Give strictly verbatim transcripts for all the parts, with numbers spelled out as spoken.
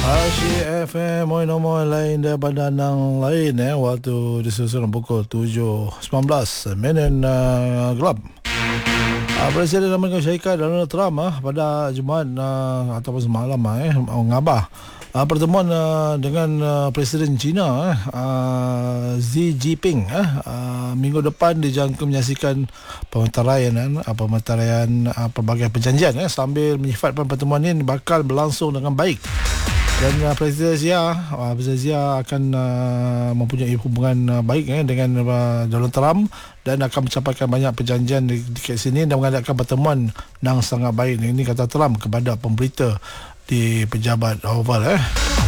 Asyik F M, moy-moy lain daripada nang lain eh. Waktu disusun pukul tujuh sembilan belas minit uh, gelap. Uh, Presiden Amerika Syarikat Donald Trump uh, pada Jumaat uh, ataupun semalam uh, eh, mengabah uh, pertemuan uh, dengan uh, Presiden China uh, Xi Jinping uh, uh, minggu depan dijangka menyaksikan pemeteraian uh, pemeteraian uh, pelbagai perjanjian uh, sambil menyifatkan pertemuan ini bakal berlangsung dengan baik. Dan uh, Presiden Xi, uh, Presiden Xi akan uh, mempunyai hubungan uh, baik eh, dengan uh, Donald Trump dan akan mencapaikan banyak perjanjian di, di kat sini dan mengadakan pertemuan yang sangat baik. Ini kata Trump kepada pemberita di pejabat Oval. Eh.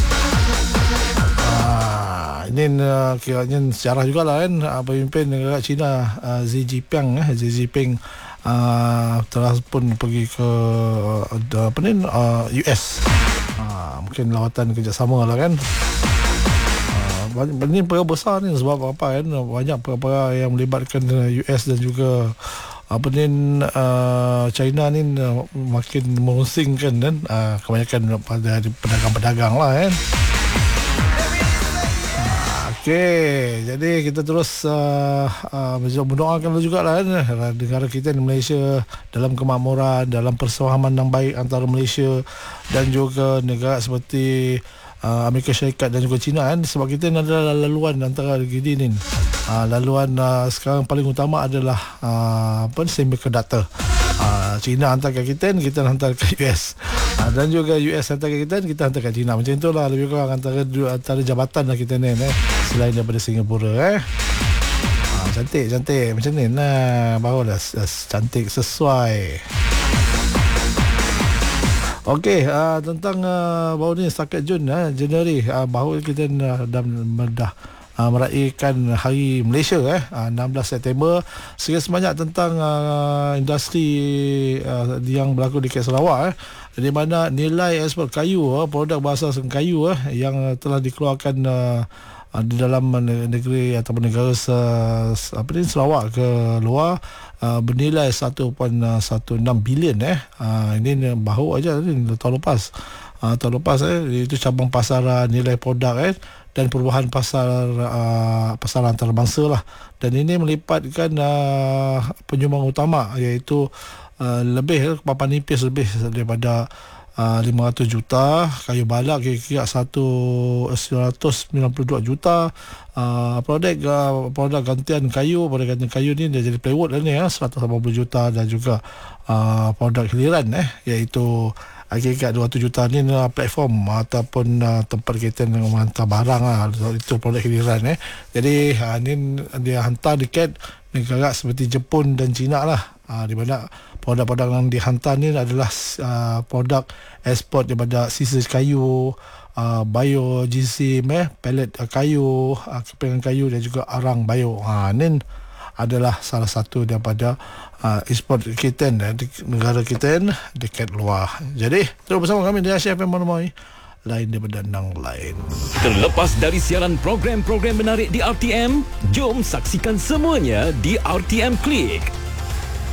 Uh, ini uh, kiranya sejarah jugalah kan, uh, pemimpin negara China uh, Xi Jinping, eh, Xi Jinping uh, telah pun pergi ke uh, apa ni, uh, U S. Ha, mungkin lawatan kerjasama lah kan. Ha, ini perkara besar ni sebab apa kan, banyak perkara yang melibatkan U S dan juga apa ni uh, China ni uh, makin merungsingkan kan, uh, kebanyakan pada pedagang-pedagang lah kan. Okey, jadi kita terus uh, uh, mendoakan juga lah kan, negara kita di Malaysia dalam kemakmuran, dalam persahaman yang baik antara Malaysia dan juga negara seperti uh, Amerika Syarikat dan juga China kan, sebab kita ni adalah laluan antara gini ni. Uh, laluan uh, sekarang paling utama adalah uh, apa semiconductor. Uh, China hantar ke kita, kita hantar ke U S. Uh, dan juga U S hantar ke kita, kita hantar ke China. Macam itulah lebih kurang antara antara jabatan lah kita ni eh. Selain daripada Singapura eh. Uh, cantik cantik macam ni nah, baru dah, dah cantik sesuai. Okey, uh, tentang uh, baru ni setakat Jun uh, Januari uh, baru kita uh, dah dah Uh, meraihkan Hari Malaysia eh uh, enam belas September. Sekiranya sebanyak tentang uh, industri uh, yang berlaku di Sarawak eh, di mana nilai ekspor kayu uh, produk berasaskan kayu eh, yang telah dikeluarkan uh, uh, di dalam negeri ataupun negara uh, apa ni Sarawak ke luar uh, bernilai satu perpuluhan satu enam bilion eh. Uh, ini baru aja ni tahun lepas. Uh, tahun lepas eh, itu cabang pasaran nilai produk eh, dan perubahan pasar uh, pasaran antarabangsa lah, dan ini melipatkan uh, penyumbang utama iaitu uh, lebih papan nipis lebih daripada uh, lima ratus juta, kayu balak kira-kira seratus sembilan puluh dua juta, uh, produk uh, produk gantian kayu produk gantian kayu ni dia jadi plywood lah ni ya, seratus lapan puluh juta, dan juga uh, produk hiliran eh iaitu agak dua ratus juta ni uh, platform ataupun uh, tempat kita menghantar barang lah, itu produk hiliran eh. Jadi uh, ni dia hantar dekat negara seperti Jepun dan China lah, uh, di mana produk-produk yang dihantar ni adalah uh, produk ekspor daripada sisa kayu, uh, bio gypsum eh, pellet uh, kayu, uh, kepengan kayu dan juga arang bio. Ha, ni adalah salah satu daripada uh, ekspor kita eh, di negara kita dekat luar. Jadi terus bersama kami di Asia F M Monomoy, lain daripada nang lain. Terlepas dari siaran program-program menarik di R T M, jom saksikan semuanya di R T M Click.